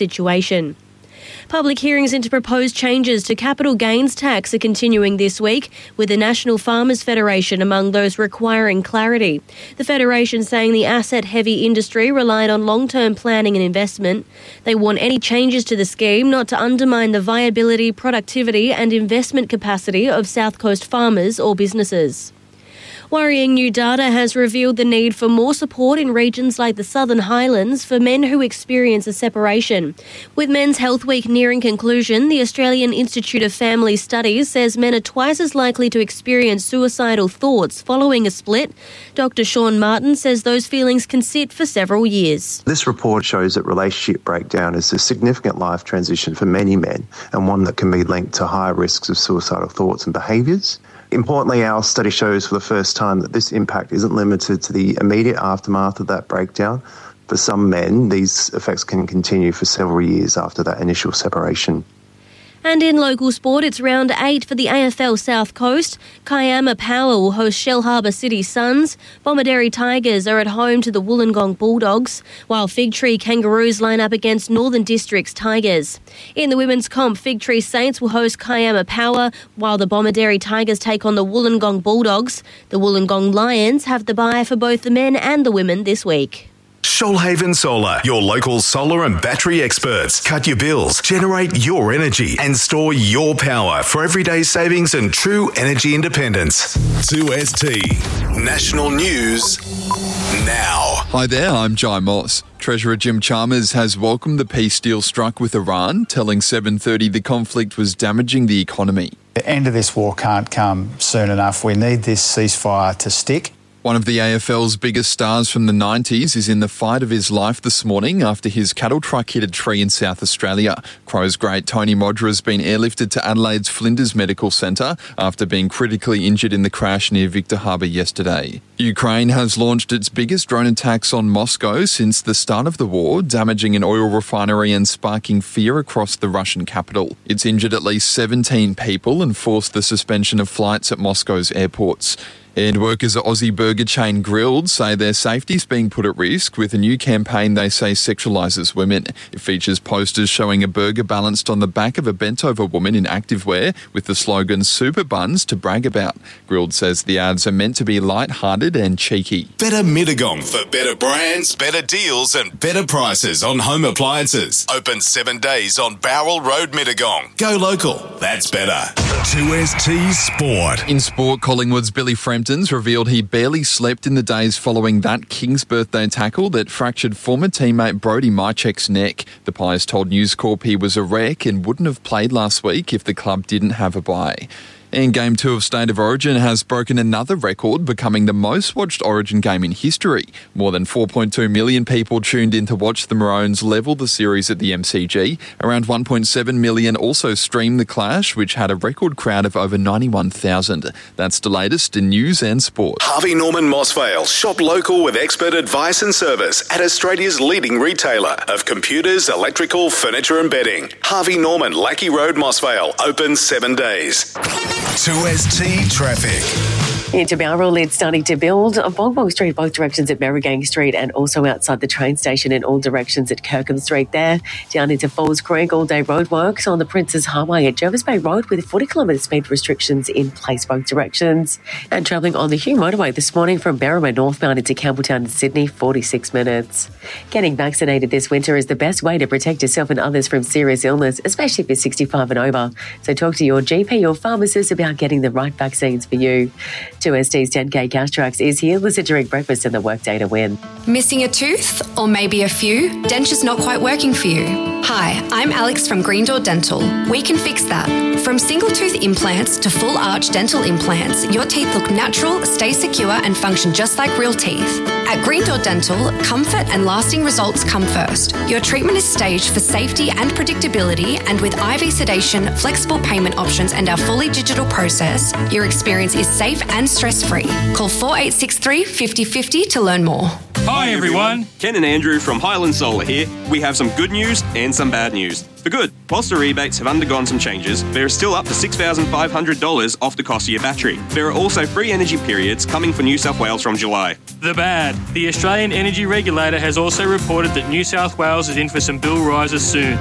situation. Public hearings into proposed changes to capital gains tax are continuing this week, with the National Farmers Federation among those requiring clarity. The Federation saying the asset-heavy industry relied on long-term planning and investment. They want any changes to the scheme not to undermine the viability, productivity and investment capacity of South Coast farmers or businesses. Worrying new data has revealed the need for more support in regions like the Southern Highlands for men who experience a separation. With Men's Health Week nearing conclusion, the Australian Institute of Family Studies says men are twice as likely to experience suicidal thoughts following a split. Dr. Sean Martin says those feelings can sit for several years. This report shows that relationship breakdown is a significant life transition for many men and one that can be linked to higher risks of suicidal thoughts and behaviours. Importantly, our study shows for the first time that this impact isn't limited to the immediate aftermath of that breakdown. For some men, these effects can continue for several years after that initial separation. And in local sport, it's round 8 for the AFL South Coast. Kiama Power will host Shellharbour City Suns. Bomaderry Tigers are at home to the Wollongong Bulldogs, while Fig Tree Kangaroos line up against Northern District's Tigers. In the women's comp, Fig Tree Saints will host Kiama Power, while the Bomaderry Tigers take on the Wollongong Bulldogs. The Wollongong Lions have the bye for both the men and the women this week. Shoalhaven Solar, your local solar and battery experts. Cut your bills, generate your energy and store your power for everyday savings and true energy independence. 2ST National News now. Hi there, I'm Jai Moss. Treasurer Jim Chalmers has welcomed the peace deal struck with Iran, telling 730 the conflict was damaging the economy. The end of this war can't come soon enough. We need this ceasefire to stick. One of the AFL's biggest stars from the 90s is in the fight of his life this morning after his cattle truck hit a tree in South Australia. Crows great Tony Modra has been airlifted to Adelaide's Flinders Medical Centre after being critically injured in the crash near Victor Harbour yesterday. Ukraine has launched its biggest drone attacks on Moscow since the start of the war, damaging an oil refinery and sparking fear across the Russian capital. It's injured at least 17 people and forced the suspension of flights at Moscow's airports. And workers at Aussie burger chain Grilled say their safety's being put at risk with a new campaign they say sexualises women. It features posters showing a burger balanced on the back of a bent-over woman in activewear with the slogan "Super Buns to brag about." Grilled says the ads are meant to be light-hearted and cheeky. Better Mittagong for better brands, better deals and better prices on home appliances. Open 7 days on Bowral Road, Mittagong. Go local. That's better. 2ST Sport. In sport, Collingwood's Billy Frampton's revealed he barely slept in the days following that King's birthday tackle that fractured former teammate Brody Mychek's neck. The Pies told News Corp he was a wreck and wouldn't have played last week if the club didn't have a bye. And Game 2 of State of Origin has broken another record, becoming the most watched Origin game in history. More than 4.2 million people tuned in to watch the Maroons level the series at the MCG. Around 1.7 million also streamed the clash, which had a record crowd of over 91,000. That's the latest in news and sport. Harvey Norman Mossvale. Shop local with expert advice and service at Australia's leading retailer of computers, electrical, furniture and bedding. Harvey Norman, Lackey Road, Mossvale. Open 7 days. 2ST Traffic. Into Bowral, it's starting to build on Bongbong Street, both directions at Merrigang Street and also outside the train station in all directions at Kirkham Street there. Down into Falls Creek, all-day roadworks on the Princes Highway at Jervis Bay Road with 40-kilometre speed restrictions in place both directions. And travelling on the Hume Motorway this morning from Berrima northbound into Campbelltown and Sydney, 46 minutes. Getting vaccinated this winter is the best way to protect yourself and others from serious illness, especially if you're 65 and over. So talk to your GP or pharmacist about getting the right vaccines for you. 2ST's 10K Cash Tracks is here. Listen during breakfast and the workday to win. Missing a tooth or maybe a few? Dentures not quite working for you? Hi, I'm Alex from Green Door Dental. We can fix that. From single tooth implants to full arch dental implants, your teeth look natural, stay secure and function just like real teeth. At Green Door Dental, comfort and lasting results come first. Your treatment is staged for safety and predictability, and with IV sedation, flexible payment options and our fully digital process, your experience is safe and stress-free. Call 4863 50 50 to learn more. Hi everyone, Ken and Andrew from Highland Solar here. We have some good news and some bad news. For good, whilst the rebates have undergone some changes, there is still up to $6,500 off the cost of your battery. There are also free energy periods coming for New South Wales from July. The bad. The Australian Energy Regulator has also reported that New South Wales is in for some bill rises soon.